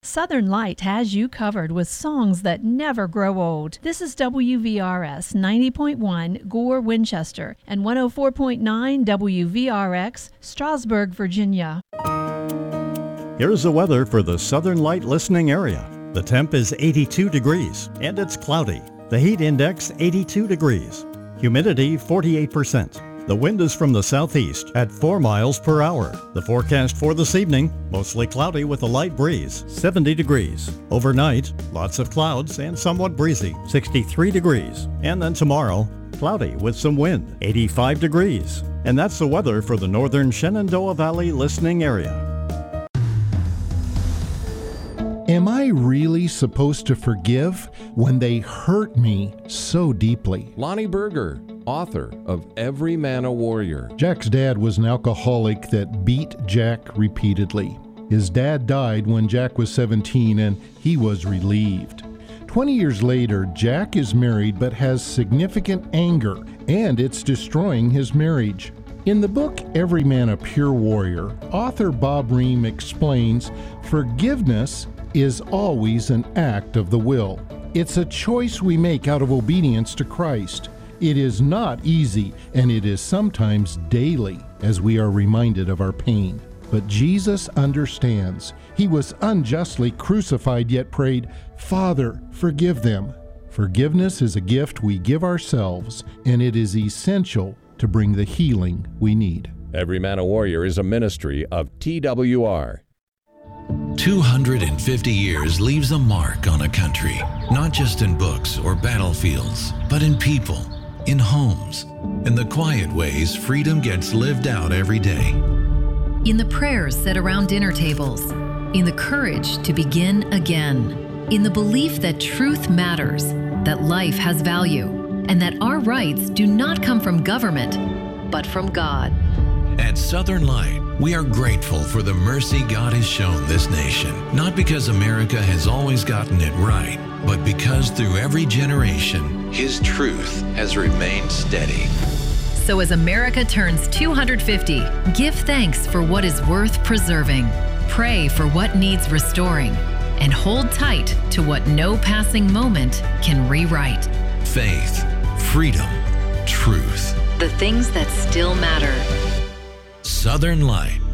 Southern Light has you covered with songs that never grow old. This is WVRS 90.1 Gore, Winchester, and 104.9 WVRX, Strasburg, Virginia. Here's the weather for the Southern Light listening area. The temp is 82 degrees, and it's cloudy. The heat index, 82 degrees. Humidity, 48%. The wind is from the southeast at 4 miles per hour. The forecast for this evening, mostly cloudy with a light breeze, 70 degrees. Overnight, lots of clouds and somewhat breezy, 63 degrees. And then tomorrow, cloudy with some wind, 85 degrees. And that's the weather for the northern Shenandoah Valley listening area. Am I really supposed to forgive when they hurt me so deeply? Lonnie Berger, author of Every Man a Warrior. Jack's dad was an alcoholic that beat Jack repeatedly. His dad died when Jack was 17 and he was relieved. 20 years later, Jack is married but has significant anger, and it's destroying his marriage. In the book Every Man a Pure Warrior, author Bob Ream explains forgiveness is always an act of the will. It's a choice we make out of obedience to Christ. It is not easy, and it is sometimes daily as we are reminded of our pain. But Jesus understands. He was unjustly crucified, yet prayed, "Father, forgive them." Forgiveness is a gift we give ourselves, and it is essential to bring the healing we need. Every Man a Warrior is a ministry of TWR. 250 years leaves a mark on a country, not just in books or battlefields, but in people, in homes, in the quiet ways freedom gets lived out every day. In the prayers said around dinner tables, in the courage to begin again, in the belief that truth matters, that life has value, and that our rights do not come from government, but from God. At Southern Light, we are grateful for the mercy God has shown this nation, not because America has always gotten it right, but because through every generation, His truth has remained steady. So as America turns 250, give thanks for what is worth preserving, pray for what needs restoring, and hold tight to what no passing moment can rewrite. Faith, freedom, truth. The things that still matter. Southern Light.